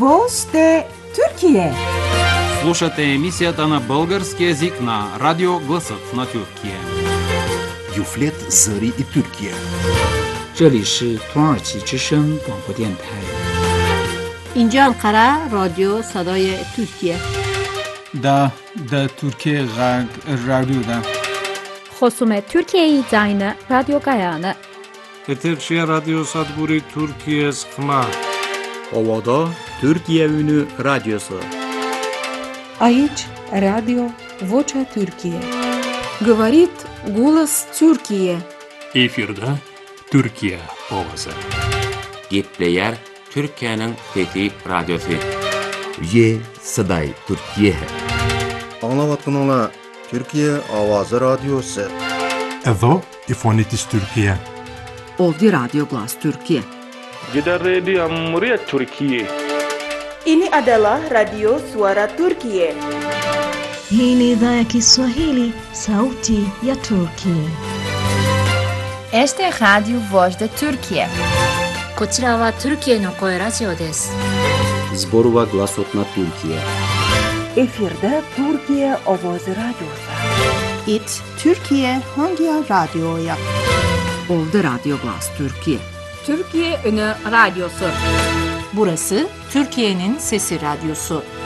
Гвоздь Türkiye. Слушате емисията на български език на Радио Гласът на Türkiye. Юфлет Зари и Türkiye. 这里是土耳其之声广播电台。 اینجا انقره رادیو صدای ترکیه. دا ترکیه غرب رادیو دا. خصوم ترکیه زاین رادیو گایانه. Eterşehir Radyo Sadburi Türkiye Sıkma. Ovada Türkiye Ünü Radyosu. Aici Radio Vocea Türkiye. Говорит голос Türkiye. Efirde Türkiye Ovası. Gepleyer Türkiye'nin Fethi Radyosu. Ye Saday Türkiye. Anlavatınla Türkiye Avazı Radyosu. Edo İfonitis Türkiye. Ovdje Radio Glas Türkiye. Jeddah Radio Muriat Türkiye. Ini adalah Radio Suara Türkiye. Hii ni idhaa ya Kiswahili, Sauti ya Turkiye. Este é Radio Voz da Turkiye. こちらはトルキエの声ラジオです。 Zborova Glasot na Türkiye. Efirde Türkiye Ovoz Radyosu. It Türkiye Hangi Radyo'ya? Ovdje Radio Glas Türkiye. Türkiye Ünü Radyosu. Burası Türkiye'nin Sesi Radyosu.